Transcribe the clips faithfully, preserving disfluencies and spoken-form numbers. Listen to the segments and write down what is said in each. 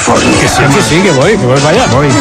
California. Que sí, que sí, que voy, que voy para allá. Voy.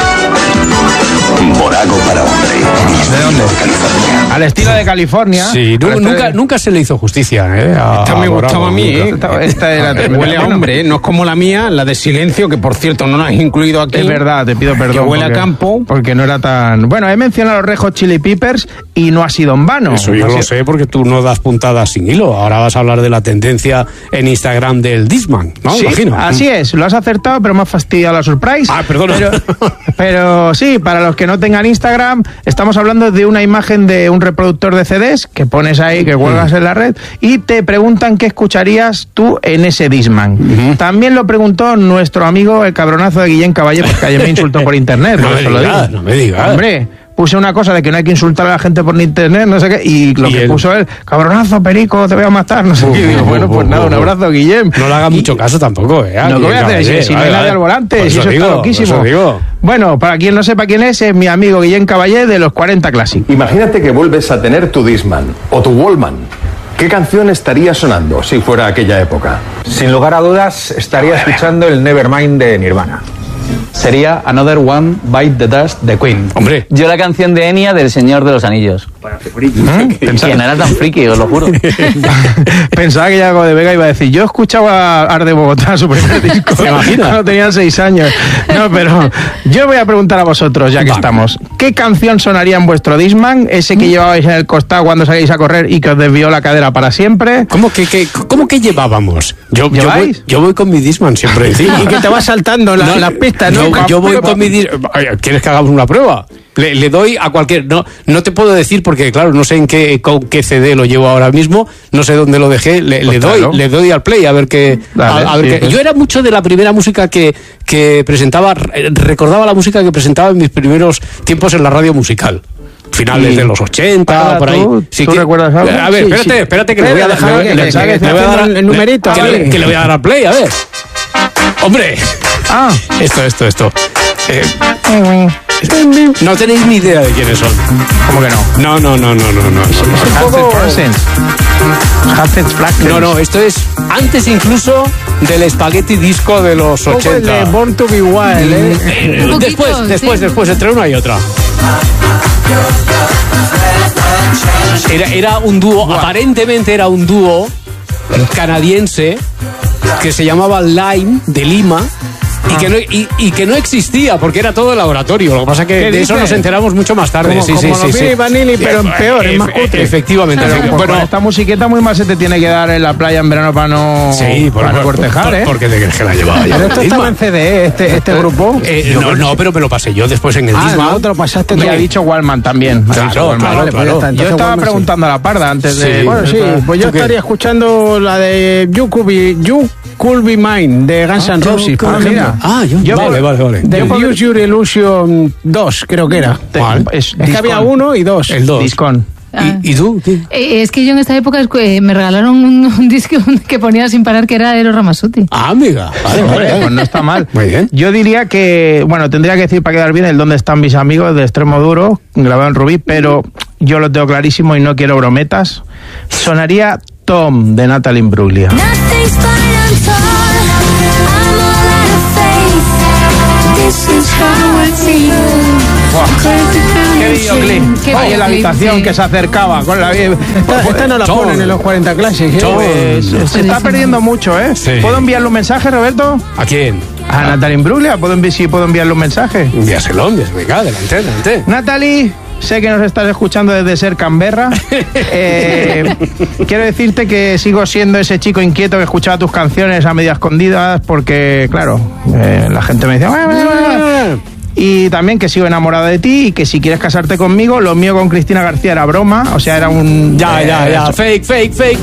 Morago para hombre. ¿De dónde? California. Al estilo de California. Sí, nu- Al nunca, estilo- nunca se le hizo justicia, ¿eh? A, Esta me a gustaba Morago, a mí, nunca. ¿eh? Esta, esta era Eh, huele a bueno, hombre, ¿eh? No es como la mía, la de Silencio, que por cierto no la has incluido aquí. Es verdad, te pido perdón. Que huele porque- a campo. Porque no era tan... Bueno, he mencionado a los Red Hot Chili Peppers y no ha sido en vano. Eso yo No ha lo sido- sé porque tú no das puntadas sin hilo. Ahora vas a hablar de la tendencia en Instagram del Disman, ¿no? Sí, Imagino. así es, lo has acertado, pero me ha fastidiado la surprise. Ah, perdona. Pero, pero sí, para los que no tengan Instagram, estamos hablando de una imagen de un reproductor de C Ds que pones ahí, que cuelgas en la red, y te preguntan qué escucharías tú en ese Discman. Uh-huh. También lo preguntó nuestro amigo el cabronazo de Guillén Caballé, porque ayer me insultó por internet. No por me eso lo digas, digo. no me digas. Hombre, puse una cosa de que no hay que insultar a la gente por internet, no sé qué, y lo Y que él- puso él, cabronazo, perico, te voy a matar, no sé Uh, qué. Y digo, uh, bueno, uh, pues uh, nada, un uh. abrazo, Guillem. No le haga Y- mucho caso tampoco, ¿eh? no, ¿qué voy a hacer? Si, si no hay nadie al volante, si eso está loquísimo. Por eso digo. Bueno, para quien no sepa quién es, es mi amigo Guillén Caballé de los cuarenta Classic. Imagínate que vuelves a tener tu Discman o tu Wallman. ¿Qué canción estaría sonando si fuera aquella época? Sin lugar a dudas, estaría escuchando el Nevermind de Nirvana. Sería Another One Bite the Dust de Queen. Hombre. Yo la canción de Enya del Señor de los Anillos. ¿Mm? Que Pensaba, no era tan friki, os lo juro. pensaba que Yago de Vega iba a decir, yo escuchaba Ar de Bogotá, su primer disco, ¿Se imagina? cuando tenían seis años. No, pero yo voy a preguntar a vosotros, ya que Vale. estamos, ¿qué canción sonaría en vuestro Discman? Ese que llevabais en el costado cuando salíais a correr y que os desvió la cadera para siempre. ¿Cómo que, que, cómo que llevábamos? Yo, yo, voy, ¿Lleváis? yo voy con mi Disman siempre encima. Y que te vas saltando la- las pistas, ¿no? Yo, yo voy con mi Disman. ¿Quieres que hagamos una prueba? Le, le doy a cualquier... No, no te puedo decir porque, claro, no sé en qué, con qué C D lo llevo ahora mismo, no sé dónde lo dejé, le, Pues le doy claro. le doy al play a ver qué... Dale, a, a ver sí, qué- pues. Yo era mucho de la primera música que, que presentaba, re- recordaba la música que presentaba en mis primeros tiempos en la radio musical. Finales Y- de los ochenta, Ah, por ahí. ¿tú- Sí tú que- recuerdas algo? A ver, Sí, espérate, sí. espérate que le voy a dar... Déjalo le- que- le- que saque, le está voy a dar haciendo el numerito, que le- vale. que le voy a dar al play, a ver. ¡Hombre! Ah, Esto, esto, esto. Eh, no tenéis ni idea de quiénes son. ¿cómo que no? No, no, no, no, no, no. Halford Frozen. Halford Flaxen. No, no, esto es antes incluso del Spaghetti Disco de los Un poco el de ochenta. Born to be Wild, ¿eh? Eh, Un poquito, después, después, sí. después, entre una y otra. Era, era un dúo, aparentemente era un dúo canadiense que se llamaba Lime de Lima. Y que, no, y, y que no existía porque era todo laboratorio. Lo que pasa es que ¿Qué de eso dices? nos enteramos mucho más tarde. Como- sí, como sí, los sí, sí. Milli Vanilli, pero en peor, es más Efe- cutre. Efectivamente. Pero, efe- pues, bueno, con esta musiqueta muy mal se te tiene que dar en la playa en verano para no, sí, por, para no por- cortejar, por- ¿eh? porque te crees que la llevaba yo. Pero esto estaba en C D, ¿eh? este, este grupo. Eh, no, no, pero me lo pasé yo después en el Ah, Discman. no, te lo pasaste tú. Y ha dicho Wallman también. ha Claro, dicho Wallman. claro, Vale, pues ya claro. está, Yo entonces estaba Wallman sí. preguntando a la parda antes de... Sí. Bueno, sí, pues yo ¿Tú qué? estaría escuchando la de You Could Be, You Could Be Mine de Guns N' Roses, por Ah, ejemplo. mira. Ah, yo, Yo- vale, vale, vale. The Use Your Illusion dos, creo que era. ¿Cuál? Es, Es que había uno y dos. El dos. Discon. Ah. ¿Y, y tú? ¿Qué? Eh, es que yo en esta época eh, me regalaron un, un disco que ponía sin parar que era Eros Ramazzotti. Ah, amiga. Vale, vale, vale. Pues no está mal. Muy bien. Yo diría que, bueno, tendría que decir para quedar bien el dónde están mis amigos de Extremo Duro, grabado en Rubí, pero yo lo tengo clarísimo y no quiero brometas. Sonaría Tom de Natalie Imbruglia. Nothing's fine, I'm torn. I'm all out of faith. This is how I feel. ¡Qué videoclip! Qué Ahí en la videoclip, habitación sí. que se acercaba con la... Esta, esta no la Tom. ponen en los cuarenta Classic, ¿eh? Pues, se está perdiendo mucho, ¿eh? Sí. ¿Puedo enviarle un mensaje, Roberto? ¿A quién? A Natalie Imbruglia, ¿puedo envi- sí, puedo enviarle un mensaje? Envíaselo, envíaselo. Venga, adelante, adelante. Natalie, sé que nos estás escuchando desde Ser Canberra. Eh, quiero decirte que sigo siendo ese chico inquieto que escuchaba tus canciones a media escondidas porque, claro, eh, la gente me decía... "Buah, buah, buah". Y también que sigo enamorada de ti y que si quieres casarte conmigo, lo mío con Cristina García era broma, o sea, era un... Ya, eh, ya, ya. eso. Fake, fake, fake.